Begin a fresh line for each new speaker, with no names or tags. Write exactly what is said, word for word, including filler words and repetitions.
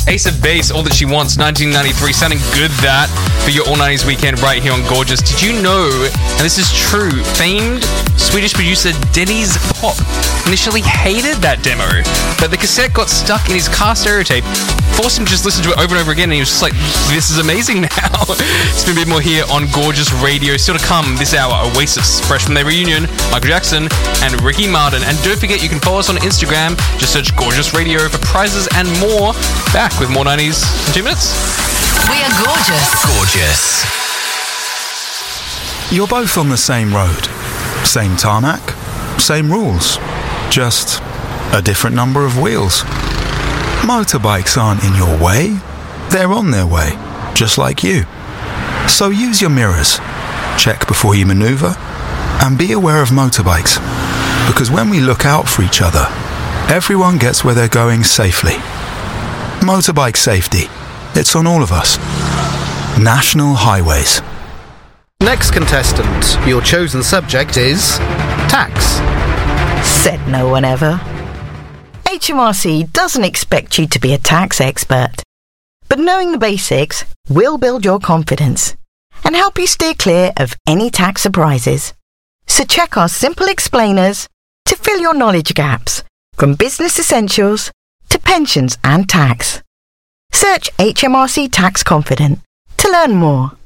Ace of Base, All That She Wants, nineteen ninety-three. Sounding good, that, for your All nineties weekend right here on Gorgeous. Did you know, and this is true, famed Swedish producer Dennis Pop initially hated that demo, but the cassette got stuck in his car stereo tape, forced him to just listen to it over and over again, and he was just like, this is amazing now. It's been a bit more here on Gorgeous Radio. Still to come this hour, Oasis, fresh from their reunion, Michael Jackson and Ricky Martin. And don't forget, you can follow us on Instagram. Just search Gorgeous Radio for prizes and more. Back with more nineties in two minutes.
We are Gorgeous. Gorgeous.
You're both on the same road. Same tarmac, same rules. Just a different number of wheels. Motorbikes aren't in your way. They're on their way, just like you. So use your mirrors. Check before you maneuver. And be aware of motorbikes. Because when we look out for each other, everyone gets where they're going safely. Motorbike safety. It's on all of us. National Highways.
Next contestant, your chosen subject is tax.
Said no one ever. H M R C doesn't expect you to be a tax expert, but knowing the basics will build your confidence and help you steer clear of any tax surprises. So check our simple explainers to fill your knowledge gaps, from business essentials to pensions and tax. Search H M R C Tax Confident to learn more.